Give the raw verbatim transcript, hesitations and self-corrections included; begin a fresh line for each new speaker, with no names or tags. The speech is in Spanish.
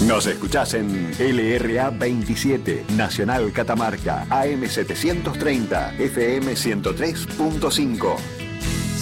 Nos escuchás en L R A veintisiete, Nacional Catamarca, A M setecientos treinta, F M ciento tres punto cinco.